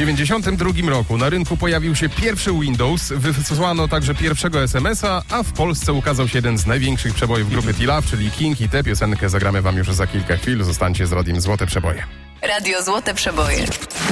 1992 roku na rynku pojawił się pierwszy Windows, wysłano także pierwszego SMS-a, a w Polsce ukazał się jeden z największych przebojów grupy T-Love, czyli King, i tę piosenkę zagramy wam już za kilka chwil. Zostańcie z Radiem Złote Przeboje. Radio Złote Przeboje.